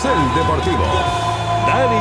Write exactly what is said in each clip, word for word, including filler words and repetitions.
Carrusel Deportivo. Dani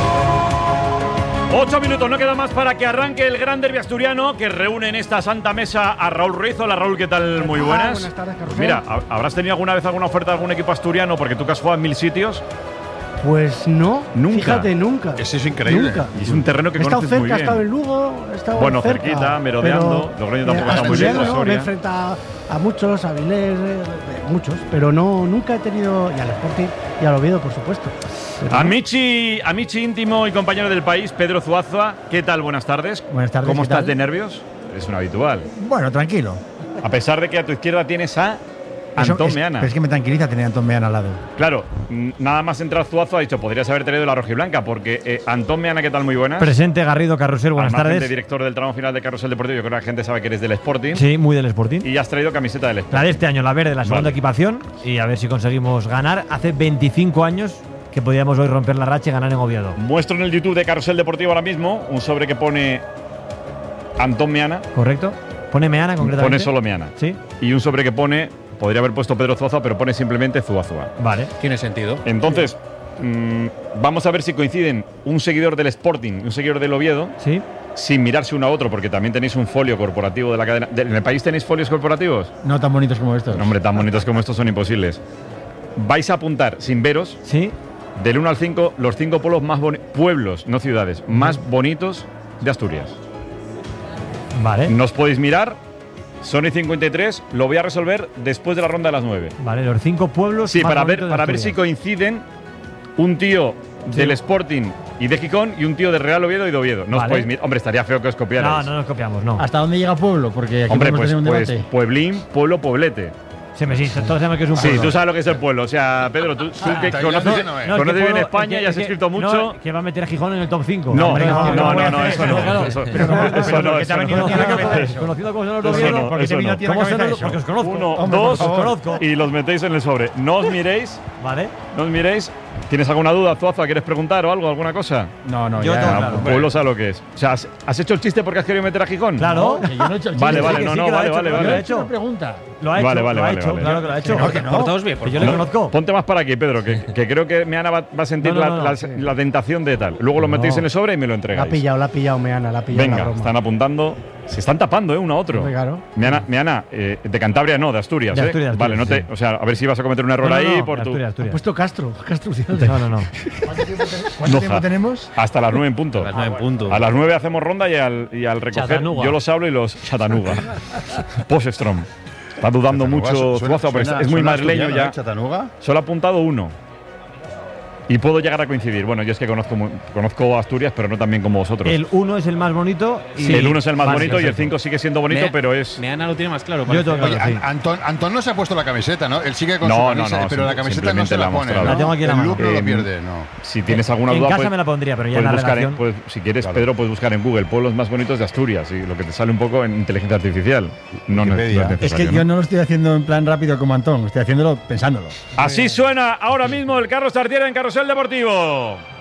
Garrido. Ocho minutos, no queda más para que arranque el gran derbi asturiano que reúne en esta santa mesa a Raúl Ruiz. Hola Raúl, ¿qué tal? Muy buenas. Buenas tardes, Carrusel. Pues mira, ¿habrás tenido alguna vez alguna oferta de algún equipo asturiano? Porque tú que has jugado en mil sitios. Pues no, Nunca. Fíjate, nunca. Eso es increíble. Nunca. Y es un terreno que He estado conoces muy cerca, he bien. estado en Lugo, he estado Bueno, cerca, cerquita, merodeando. pero, Logroño tampoco eh, está muy lejos, asturiano, Soria. me he enfrentado a muchos, a Vilés, eh, muchos, pero no, nunca he tenido, y al Sporting y al Oviedo, por supuesto. Pero Amici, Amici íntimo y compañero del país, Pedro Zuazua. ¿Qué tal? Buenas tardes. Buenas tardes, ¿Cómo ¿qué estás tal? de nervios? Es un habitual. Bueno, tranquilo. A pesar de que a tu izquierda tienes a Eso Antón es, Meana. Pero es que me tranquiliza tener a Antón Meana al lado. Claro, n- nada más entrar Zuazo ha dicho, podrías haber traído la rojiblanca, porque eh, Antón Meana, ¿qué tal? Muy buenas. Presente, Garrido, Carrusel, buenas Al margen de tardes. director del tramo final de Carrusel Deportivo, yo creo que la gente sabe que eres del Sporting. Sí, muy del Sporting. Y has traído camiseta del Sporting. La de este año, la verde, la segunda Vale. equipación. Y a ver si conseguimos ganar. Hace veinticinco años que podíamos hoy romper la racha y ganar en Oviedo. Muestro en el YouTube de Carrusel Deportivo ahora mismo un sobre que pone Antón Meana, ¿Correcto? Pone Meana concretamente. pone solo Meana. Sí, Y un sobre que pone, podría haber puesto Pedro Zuazo, pero pone simplemente Zuazua. vale. Tiene sentido. Entonces, mm, vamos a ver si coinciden un seguidor del Sporting y un seguidor del Oviedo, Sí. sin mirarse uno a otro, porque también tenéis un folio corporativo de la cadena. ¿En el país tenéis folios corporativos? No tan bonitos como estos. No, hombre, tan bonitos como estos son imposibles. Vais a apuntar, sin veros, Sí. del uno al cinco, los cinco pueblos más boni- pueblos, no ciudades, más bonitos de Asturias. Vale. No os podéis mirar. Sony cincuenta y tres, lo voy a resolver después de la ronda de las nueve. Vale, los cinco pueblos. Sí, más para ver, bonitos de para ver si Asturias. coinciden un tío Sí. del Sporting y de Gijón y un tío de Real Oviedo y de Oviedo. No os Vale. podéis mirar. Hombre, estaría feo que os No, copiarais. no nos copiamos, no. ¿Hasta dónde llega Pueblo? Porque aquí Hombre, podemos pues, tener un pues debate. Pueblín, pueblo, poblete. Se me sí, todos sabemos que es un Sí, pueblo. tú sabes lo que es el pueblo. O sea, Pedro, tú, tú que está conoces, bien, no es. No, es conoces que bien pueblo- España es que- y has es que- escrito mucho. No, que va a meter a Gijón en el top cinco. No, Hombre, no, no, puede no, hacer no, eso, eso no. claro. Eso- Pero ¿cómo- eso pero no, ¿por qué te eso ha no. venido a ti a la cabeza eso? Eso Conocido como son los Eso Oviedo, no, porque eso te vino no. a ti a la ¿Cómo cabeza son eso? los- Porque os conozco. Uno, Hombre, dos os conozco. y los metéis en el sobre. No os miréis, Vale. no os miréis. ¿Tienes alguna duda, Zuazo? ¿Quieres preguntar o algo, alguna cosa? No, no, Yo ya. tengo Ah, claro. Pueblo sabe lo que es. O sea, ¿has, has hecho el chiste porque has querido meter a Gijón? Claro. Que yo no he hecho el Vale, chiste. vale, que no, sí no, que lo ha vale, hecho, vale, que lo vale. ha He hecho hecho. una pregunta. Lo ha hecho, Vale, vale, lo ha vale, hecho, vale. claro que lo ha hecho. Que no, que no. Portaos bien, por Que yo le favor. conozco. Ponte más para aquí, Pedro, que, que creo que Meana va, va a sentir No, no, la, no, no, la- sí. la tentación de tal. Luego lo No. metéis en el sobre y me lo La ha entregáis. pillado, la ha pillado Meana, la ha pillado la Venga, broma. están apuntando. Se están tapando, ¿eh? Uno a otro. Hombre, claro. Meana, Meana, eh, de Cantabria no, de Asturias, De ¿eh? Asturias, de vale, no Asturias, te, o sea, a ver si vas a cometer un error No, no, ahí no, por de tu. Asturias, Ha Asturias. puesto Castro, Castro. No, no, no. ¿Cuánto tiempo Noja. tenemos? Hasta las nueve en punto. A las nueve en punto. A las nueve hacemos ronda y al, y al recoger Chattanooga. yo los hablo y los Chattanooga. Poststrom. Está dudando mucho Zuazo, pero es- es muy madrileño ya. Chattanooga. Solo ha apuntado uno. Y puedo llegar a coincidir. Bueno, yo es que conozco, mu- conozco Asturias, pero no tan bien como vosotros. El uno es el más bonito. Y el uno es el más Vale, bonito y el perfecto. cinco sigue siendo bonito, Mea- pero es. Meana lo tiene más claro. Yo parece. tengo Oye, claro, sí. Antón, Antón no se ha puesto la camiseta, ¿no? Él sigue con No, su no, camisa, no, pero la sim- camiseta no se simplemente la la ha pone. mostrado. ¿no? La tengo aquí en la El mano. look no lo Em, pierde, no. Si tienes alguna En duda, casa puedes- me la pondría, pero ya en puedes la buscar en- redacción. puedes- si quieres, Pedro, puedes buscar en Google pueblos más bonitos de Asturias y lo que te sale un poco en inteligencia artificial. No, no, no es Wikipedia. necesario, Es que ¿no? yo no lo estoy haciendo en plan rápido como Antón, estoy haciéndolo pensándolo. Así suena ahora mismo el Carlos Tartiere en Carrusel Deportivo.